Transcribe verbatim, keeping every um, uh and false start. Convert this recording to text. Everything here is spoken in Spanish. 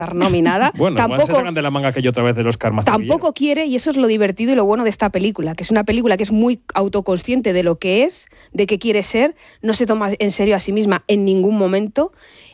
nominada. Bueno, tampoco se sacan de la manga aquello otra vez del Oscar más Tampoco taquillero. quiere, y eso es lo divertido y lo bueno de esta película, que es una película que es muy autoconsciente de lo que es, de qué quiere ser, no se toma en serio a sí misma en ningún momento.